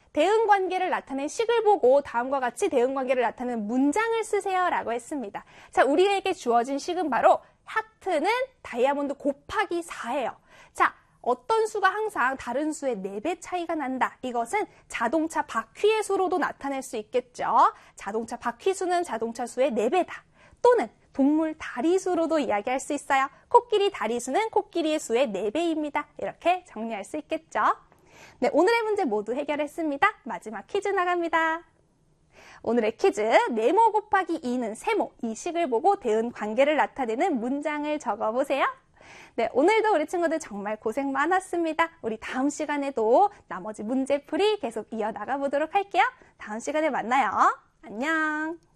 대응관계를 나타낸 식을 보고 다음과 같이 대응관계를 나타내는 문장을 쓰세요 라고 했습니다. 자, 우리에게 주어진 식은 바로 하트는 다이아몬드 곱하기 4예요. 자, 어떤 수가 항상 다른 수의 4배 차이가 난다. 이것은 자동차 바퀴의 수로도 나타낼 수 있겠죠. 자동차 바퀴 수는 자동차 수의 4배다. 또는 동물 다리 수로도 이야기할 수 있어요. 코끼리 다리 수는 코끼리의 수의 4배입니다. 이렇게 정리할 수 있겠죠. 네, 오늘의 문제 모두 해결했습니다. 마지막 퀴즈 나갑니다. 오늘의 퀴즈, 네모 곱하기 2는 세모, 이 식을 보고 대응 관계를 나타내는 문장을 적어보세요. 네, 오늘도 우리 친구들 정말 고생 많았습니다. 우리 다음 시간에도 나머지 문제풀이 계속 이어나가 보도록 할게요. 다음 시간에 만나요. 안녕.